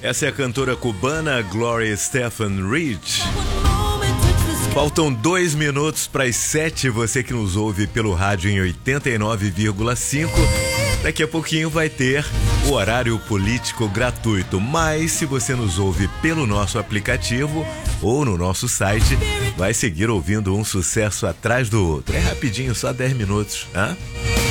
Essa é a cantora cubana Gloria Estefan Rich. Faltam 2 minutos para as 7, você que nos ouve pelo rádio em 89,5. Daqui a pouquinho vai ter o horário político gratuito, mas se você nos ouve pelo nosso aplicativo ou no nosso site, vai seguir ouvindo um sucesso atrás do outro. É rapidinho, só 10 minutos, hein?